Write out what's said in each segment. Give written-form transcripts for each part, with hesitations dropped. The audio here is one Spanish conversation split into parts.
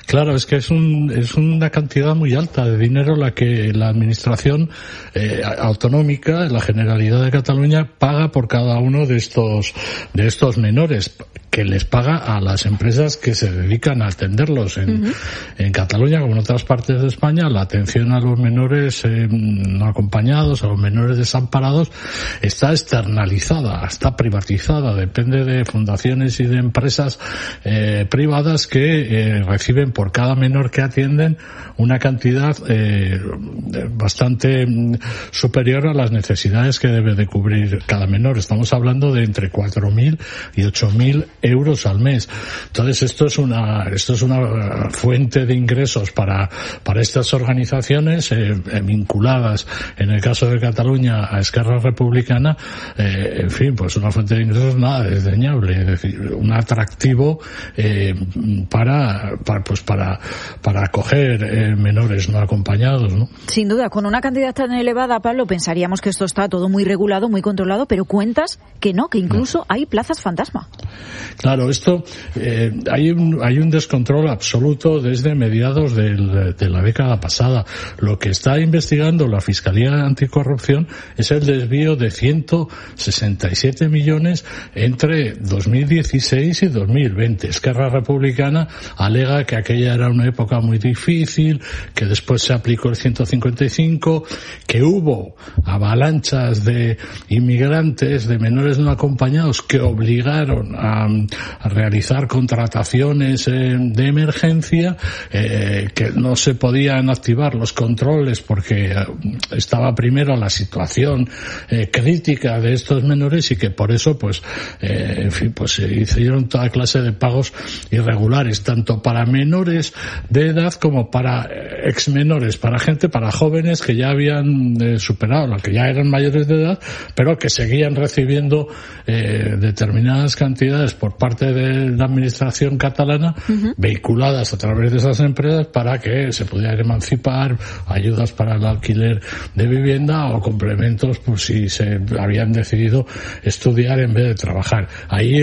Claro, es que es una cantidad muy alta de dinero la que la administración autonómica, la Generalidad de Cataluña, paga por cada uno de estos menores, que les paga a las empresas que se dedican a atenderlos. En Cataluña, como en otras partes de España, la atención a los menores no acompañados, a los menores desamparados, está externalizada, está privatizada, depende de fundaciones y de empresas privadas que reciben por cada menor que atienden una cantidad bastante superior a las necesidades que debe de cubrir cada menor. Estamos hablando de entre 4.000 y 8.000 euros al mes. Entonces esto es una fuente de ingresos para estas organizaciones vinculadas, en el caso de Cataluña, a Esquerra Republicana. En fin, pues una fuente de ingresos nada desdeñable, es decir, un atractivo para acoger menores no acompañados, ¿no? Sin duda, con una cantidad tan elevada, Pablo, pensaríamos que esto está todo muy regulado, muy controlado, pero cuentas que no, que incluso hay plazas fantasma. Claro, esto hay un descontrol absoluto desde mediados de la década pasada. Lo que está investigando la Fiscalía Anticorrupción es el desvío de 167 millones entre 2016 y 2020. Esquerra Republicana alega que aquella era una época muy difícil, que después se aplicó el 155, que hubo avalanchas de inmigrantes, de menores no acompañados, que obligaron a realizar contrataciones de emergencia, que no se podían activar los controles porque estaba primero la situación crítica de estos menores y que por eso se hicieron toda clase de pagos irregulares, tanto para menores de edad como para exmenores, para jóvenes que ya habían superado, que ya eran mayores de edad, pero que seguían recibiendo determinadas cantidades por parte de la administración catalana, vehiculadas a través de esas empresas para que se pudieran emancipar, ayudas para el alquiler de vivienda o complementos por si se habían decidido estudiar en vez de trabajar. Ahí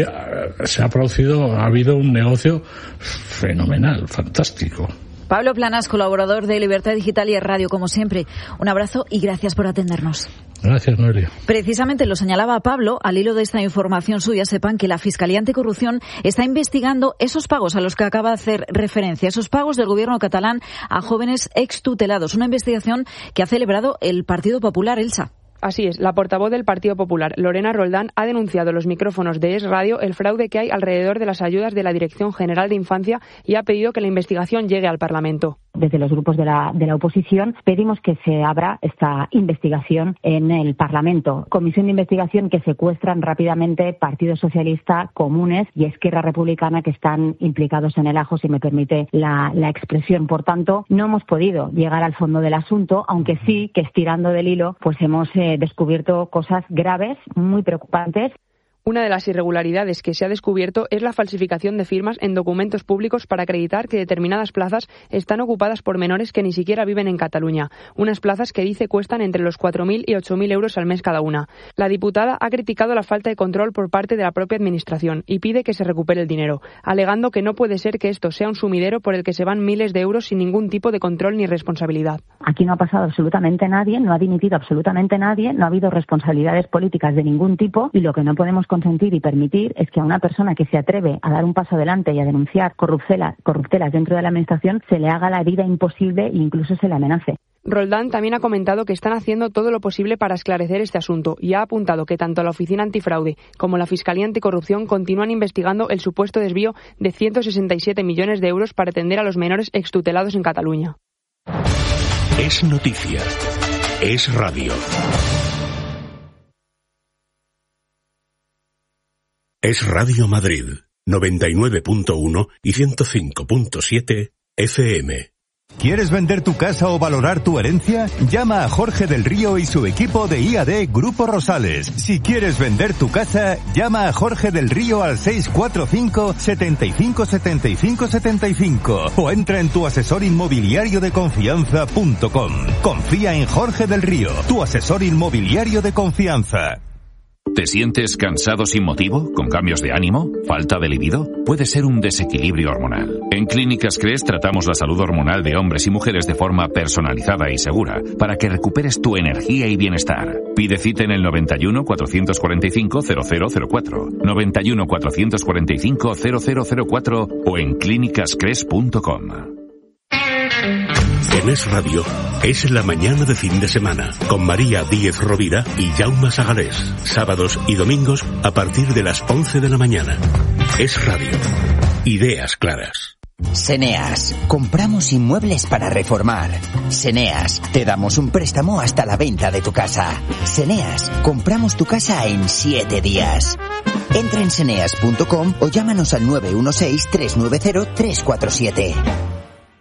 ha habido un negocio fenomenal, fantástico. Pablo Planas, colaborador de Libertad Digital y Es Radio, como siempre. Un abrazo y gracias por atendernos. Gracias, Noelia. Precisamente lo señalaba Pablo, al hilo de esta información suya, sepan que la Fiscalía Anticorrupción está investigando esos pagos a los que acaba de hacer referencia, esos pagos del gobierno catalán a jóvenes extutelados. Una investigación que ha celebrado el Partido Popular, Elsa. Así es, la portavoz del Partido Popular, Lorena Roldán, ha denunciado en los micrófonos de Es Radio el fraude que hay alrededor de las ayudas de la Dirección General de Infancia y ha pedido que la investigación llegue al Parlamento. Desde los grupos de la oposición pedimos que se abra esta investigación en el Parlamento. Comisión de investigación que secuestran rápidamente Partido Socialista, Comunes y Esquerra Republicana, que están implicados en el ajo, si me permite la expresión. Por tanto, no hemos podido llegar al fondo del asunto, aunque sí que estirando del hilo, pues hemos descubierto cosas graves, muy preocupantes. Una de las irregularidades que se ha descubierto es la falsificación de firmas en documentos públicos para acreditar que determinadas plazas están ocupadas por menores que ni siquiera viven en Cataluña. Unas plazas que dice cuestan entre los 4.000 y 8.000 euros al mes cada una. La diputada ha criticado la falta de control por parte de la propia administración y pide que se recupere el dinero, alegando que no puede ser que esto sea un sumidero por el que se van miles de euros sin ningún tipo de control ni responsabilidad. Aquí no ha pasado absolutamente nadie, no ha dimitido absolutamente nadie, no ha habido responsabilidades políticas de ningún tipo y lo que no podemos consentir y permitir es que a una persona que se atreve a dar un paso adelante y a denunciar corruptelas dentro de la administración se le haga la vida imposible e incluso se le amenace. Roldán también ha comentado que están haciendo todo lo posible para esclarecer este asunto y ha apuntado que tanto la Oficina Antifraude como la Fiscalía Anticorrupción continúan investigando el supuesto desvío de 167 millones de euros para atender a los menores extutelados en Cataluña. Es noticia. Es radio. Es Radio Madrid, 99.1 y 105.7 FM. ¿Quieres vender tu casa o valorar tu herencia? Llama a Jorge del Río y su equipo de IAD Grupo Rosales. Si quieres vender tu casa, llama a Jorge del Río al 645 75 75 75 o entra en tuasesorinmobiliariodeconfianza.com. Confía en Jorge del Río, tu asesor inmobiliario de confianza. ¿Te sientes cansado sin motivo? ¿Con cambios de ánimo? ¿Falta de libido? Puede ser un desequilibrio hormonal. En Clínicas CRES tratamos la salud hormonal de hombres y mujeres de forma personalizada y segura para que recuperes tu energía y bienestar. Pide cita en el 91 445 0004, 91 445 0004 o en clínicascres.com. En Es Radio, es la mañana de fin de semana, con María Díez Rovira y Jaume Sagalés. Sábados y domingos a partir de las 11 de la mañana. Es Radio. Ideas claras. Seneas. Compramos inmuebles para reformar. Seneas. Te damos un préstamo hasta la venta de tu casa. Seneas. Compramos tu casa en 7 días. Entra en seneas.com o llámanos al 916 390 347.